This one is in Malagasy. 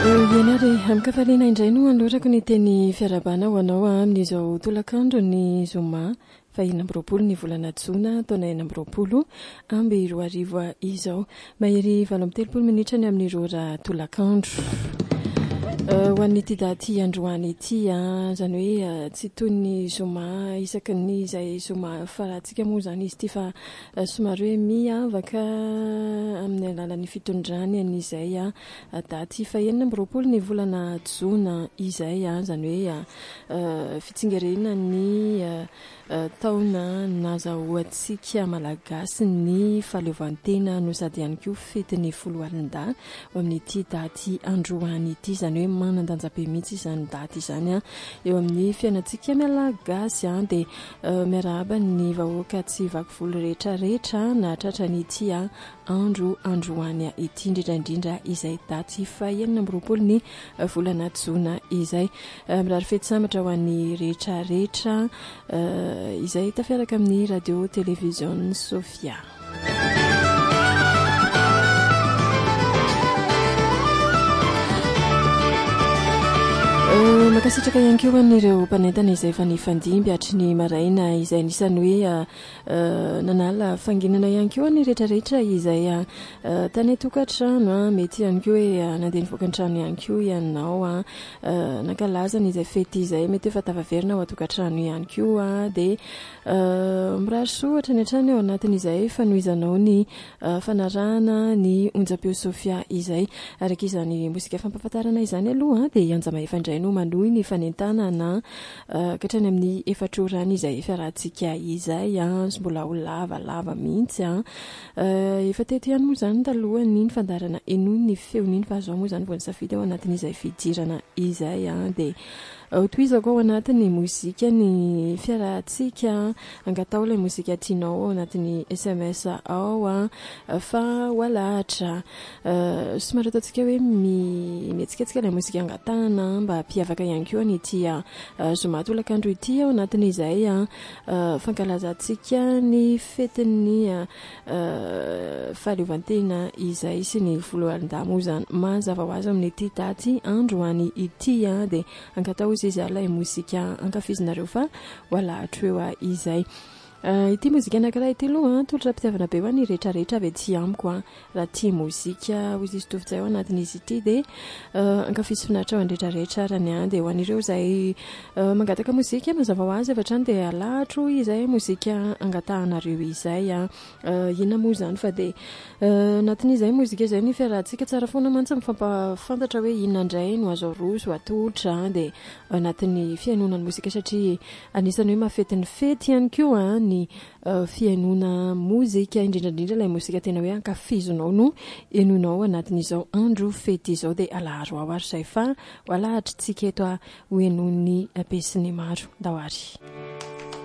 Ianary amikafaliana indray no anlorako ny teny fiarabana ho anao amin'izao tolakandro ny zoma fa 20 ny volana Jona taona 2020 amby 2020 izao mahery 13 minitra ny amin'ny rora tolakandro. Ho an'ity daty androany ity zany hoe tsy toy ny zoma isaky ny izay zoma farantsika moa zany izy ity fa somary hoe miavaka amin'ny alalan'ny fitondrany an'izay daty fa 20 ny volana Jona izay zany hoe fitsingerenana ny taona nazahoantsika malagasy ny fahaleovantena no sady ihany koa fetin'ny folo alina ao amin'ity daty androany ity zany hoe manandanja-be mihitsy izany daty izany eo amin'ny fiainantsika malagasy dia miarahaba ny vahoaka tsy vaky volo rehetrarehetra na tratran'ity andro androany ity indrindra izay daty fa 20 ny volana Jona izay mirary fety sambatra ho an'ny rehetrarehetra izay tafiaraka amin'ny radio télévision Sofia. Makasitraka ihany koa amin'ireo mpanentana izay efa nifandimby hatry ny maraina izay nisany hoe nanala fanginana ihany koa ny rehetrarehetra izay tany tokantrano mety ihany koa hoe nandeha nivoaka an-trano ihany koa ianao nankalazana izay fety izay mety efa tavaverina ao atokantrano ihany koa dia mirary soatra ny hatrany ao anatin'izay fanohizanao ny fanarahana ny onjam-peo Sofia izay araka izany mozika fampahafantarana izany aloha dia anja maefa indray no manohy ny fanentana na katrany amin'ny efatrorany izay fiarantsika izay mbola ho lavalava mihitsy efa teto ihany moa zany talohan'ny fandarana enony feon'iny fa azao moa zany vao nisafidy ao anatin'izay fidirana izay dia toizako ao anatin'ny mozika ny fiarantsika angatao ilay mozika tianao ao anatin'ny SMS ao fa walahatra somary ataontsika hoe mihetsiketsika ilay mozika angatana mba hampiavaka ihany koa nyity zoma tolakandro ity ao anatin'izay fankalazantsika ny fetin'ny fahaleovantena izay sy ny folo alina moa zany mazava ho azy amin'ity daty androany ity dia angatao izy ilay mozika ankafizinareo fa walahatra eo izay ity mozika anankiray ity aloha tolotra mpitiavana be ho an'ny rehetrarehetra avy ety amiko raha tia mozika ho izy tovintsay ao anatin'izy ity dia ankafizy finaritra ao an'rehetrarehetra arany dia ho an'ireo izay mangataka mozika mazava ho azy avy hatrany dia alahatro izay mozika angatahanareo izay inona moa zany fa dia anatin'izay mozika izay ny fiarahantsika tsara foana mantsy mifampafantatra hoe inona indray no azo roso atolotra dia anatin'ny fiainonan'ny mozika satria anisany hoe mahafetin'ny fety ihany koa ny fiainona mozika indrindrandrindra ilay mozika tena hoe ankafizinao no enonao anatin'izao andro fety izao dia alaharo ao ary izay fa walahatra tsika eto ho enony be sy ny maro dahoary.